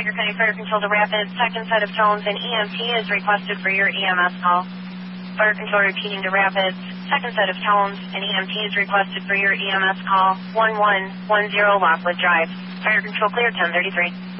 Tiger County Fire Control to Rapids. Second set of tones and EMT is requested for your EMS call. Fire Control repeating to Rapids. Second set of tones and EMT is requested for your EMS call. 1110 Lockwood Drive. Fire Control clear 1033.